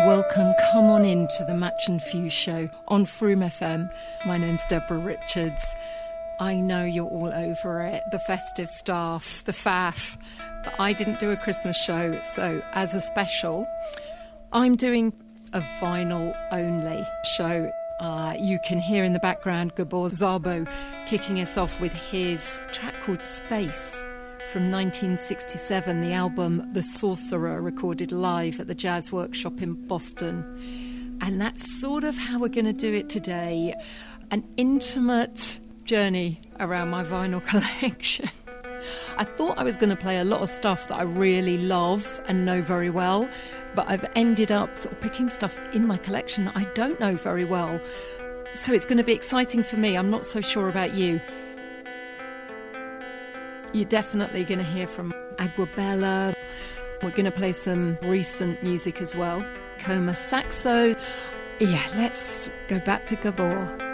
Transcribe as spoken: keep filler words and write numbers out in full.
welcome. Come on in to the Match and Fuse show on Froome F M. My name's Deborah Richards. I know you're all over it, the festive staff, the faff, but I didn't do a Christmas show, so as a special, I'm doing a vinyl-only show. Uh, you can hear in the background Gabor Szabo kicking us off with his track called Space from nineteen sixty-seven, the album The Sorcerer, recorded live at the Jazz Workshop in Boston. And that's sort of how we're going to do it today, an intimate journey around my vinyl collection. I thought I was going to play a lot of stuff that I really love and know very well, but I've ended up sort of picking stuff in my collection that I don't know very well. So it's going to be exciting for me. I'm not so sure about you. You're definitely going to hear from Aguabella. We're going to play some recent music as well. Coma Saxo. Yeah, let's go back to Gabor.